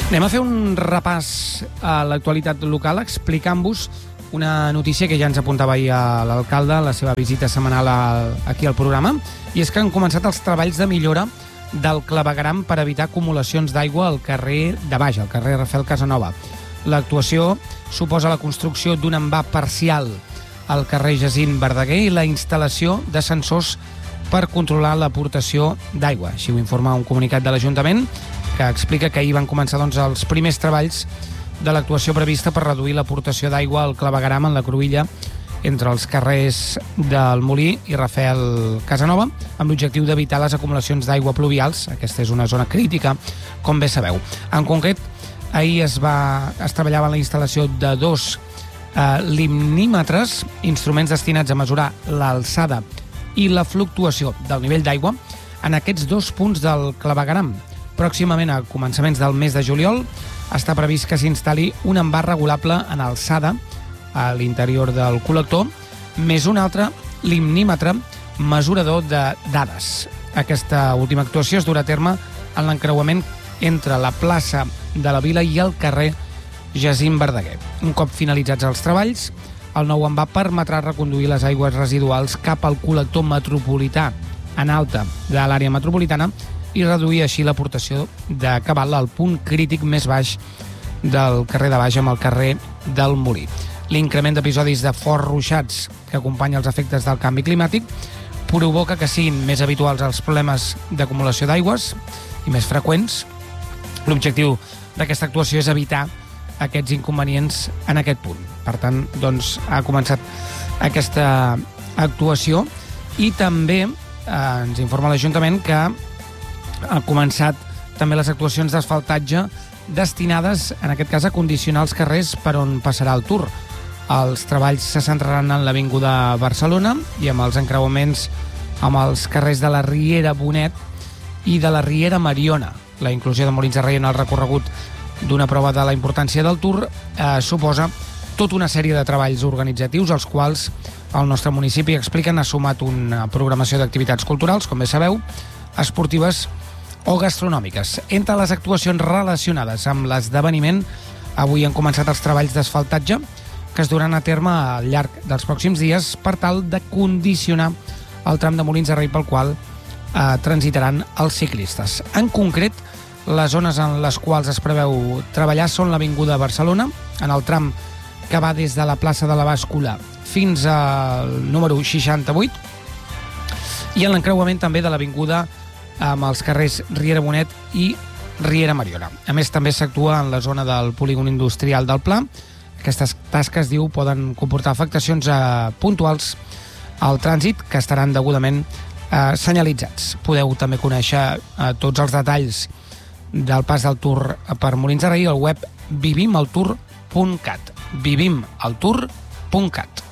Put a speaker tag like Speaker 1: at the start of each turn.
Speaker 1: Anem a fer un repàs a l'actualitat local explicant-vos una notícia que ja ens apuntava ahir a l'alcalde en la seva visita setmanal aquí al programa, i és que han començat els treballs de millora del clavegueram per evitar acumulacions d'aigua al carrer de baix, al carrer Rafael Casanova. L'actuació suposa la construcció d'un envà parcial al carrer Jacint Verdaguer i la instal·lació de sensors per controlar l'aportació d'aigua. Així ho informa un comunicat de l'Ajuntament que explica que ahir van començar els primers treballs de l'actuació prevista per reduir l'aportació d'aigua al clavegueram en la cruïlla entre els carrers del Molí i Rafael Casanova, amb l'objectiu d'evitar les acumulacions d'aigua pluvials. Aquesta és una zona crítica, com bé sabeu. En concret, ahir es treballava en la instal·lació de 2 limnímetres, instruments destinats a mesurar l'alçada i la fluctuació del nivell d'aigua en aquests 2 punts del clavegueram. Pròximament, a començaments del mes de juliol, està previst que s'instal·li un envà regulable en alçada a l'interior del col·lector, més un altre limnímetre mesurador de dades. Aquesta última actuació es durà a terme en l'encreuament entre la plaça de la Vila i el carrer Jacint Verdaguer. Un cop finalitzats els treballs, el nou envà permetrà reconduir les aigües residuals cap al col·lector metropolità en alta de l'àrea metropolitana i reduir així l'aportació de cabal al punt crític més baix del carrer de baix amb el carrer del Molí. L'increment d'episodis de forts ruixats que acompanya els efectes del canvi climàtic provoca que siguin més habituals els problemes d'acumulació d'aigües i més freqüents. L'objectiu d'aquesta actuació és evitar aquests inconvenients en aquest punt. Per tant, ha començat aquesta actuació i també ens informa l'Ajuntament que han començat també les actuacions d'asfaltatge destinades, en aquest cas, a condicionar els carrers per on passarà el Tour. Els treballs se centraran en l'Avinguda Barcelona i amb els encreuaments amb els carrers de la Riera Bonet i de la Riera Mariona. La inclusió de Molins de Rei en el recorregut d'una prova de la importància del Tour suposa tota una sèrie de treballs organitzatius als quals el nostre municipi, expliquen, ha sumat una programació d'activitats culturals, com bé sabeu, esportives o gastronòmiques. Entre les actuacions relacionades amb l'esdeveniment, avui han començat els treballs d'asfaltatge que es duran a terme al llarg dels pròxims dies per tal de condicionar el tram de Molins de Rei pel qual transitaran els ciclistes. En concret, les zones en les quals es preveu treballar són l'Avinguda Barcelona, en el tram que va des de la plaça de la Bàscula fins al número 68, i en l'encreuament també de l'Avinguda amb els carrers Riera Bonet i Riera Mariona. A més, també s'actua en la zona del polígon industrial del Pla. Aquestes tasques, diu, poden comportar afectacions puntuals al trànsit que estaran degudament senyalitzats. Podeu també conèixer tots els detalls del pas del Tour per Molins de Rei al web vivimaltour.cat. vivimaltour.cat.